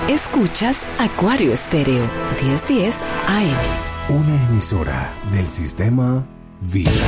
Escuchas Acuario Estéreo 1010 AM. Una emisora del sistema Vida.